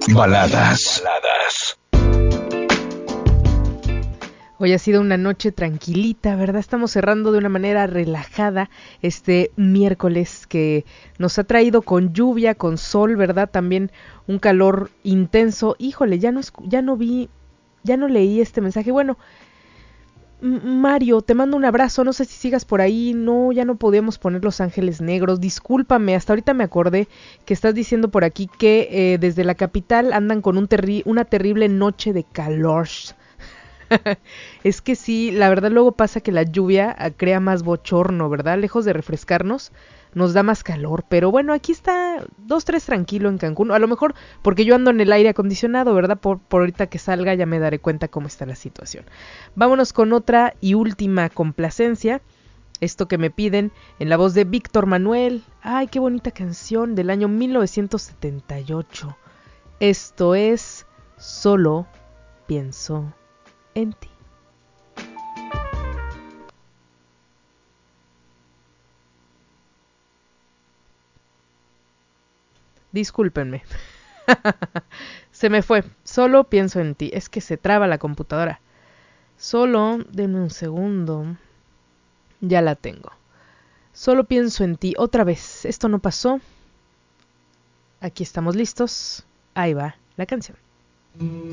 Baladas. Hoy ha sido una noche tranquilita, ¿verdad? Estamos cerrando de una manera relajada este miércoles que nos ha traído con lluvia, con sol, ¿verdad? También un calor intenso. Híjole, ya no leí este mensaje. Bueno, Mario, te mando un abrazo, no sé si sigas por ahí. No, ya no podemos poner Los Ángeles Negros, discúlpame, hasta ahorita me acordé que estás diciendo por aquí que desde la capital andan con una terrible noche de calor. Es que sí, la verdad luego pasa que la lluvia crea más bochorno, ¿verdad? Lejos de refrescarnos, nos da más calor. Pero bueno, aquí está 2-3 tranquilo en Cancún. A lo mejor porque yo ando en el aire acondicionado, ¿verdad? Por ahorita que salga ya me daré cuenta cómo está la situación. Vámonos con otra y última complacencia. Esto que me piden en la voz de Víctor Manuel. Ay, qué bonita canción del año 1978. Esto es Solo Pienso en Ti. Discúlpenme. Se me fue. Solo pienso en ti. Es que se traba la computadora. Solo, denme un segundo. Ya la tengo. Solo pienso en ti. Otra vez. Esto no pasó. Aquí estamos listos. Ahí va la canción.